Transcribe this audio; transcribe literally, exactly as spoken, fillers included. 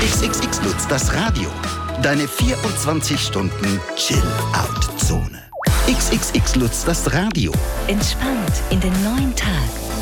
X X Lutz, das Radio. Deine vierundzwanzig Stunden Chill-Out-Zone. X X X Lutz, das Radio. Entspannt in den neuen Tag.